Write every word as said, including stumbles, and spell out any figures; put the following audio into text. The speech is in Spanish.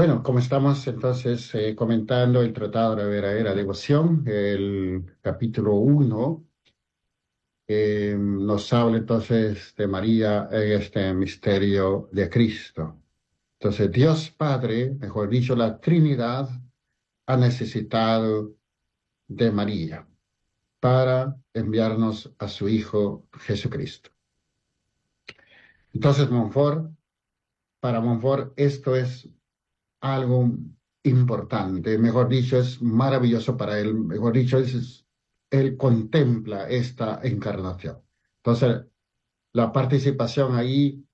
Bueno, como estamos entonces eh, comentando el Tratado de la Verdadera Devoción, el capítulo uno eh, nos habla entonces de María en este misterio de Cristo. Entonces, Dios Padre, mejor dicho, la Trinidad, ha necesitado de María para enviarnos a su Hijo Jesucristo. Entonces, Montfort, para Montfort, esto es algo importante, mejor dicho, es maravilloso para él, mejor dicho, es, es- él contempla esta encarnación. Entonces, la participación ahí